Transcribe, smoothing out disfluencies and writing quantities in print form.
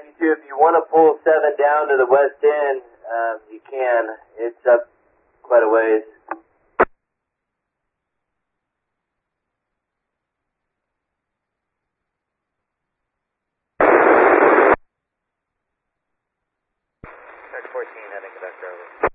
92, if you want to pull 7 down to the west end, you can. It's up quite a ways. Track 14, heading conductor over.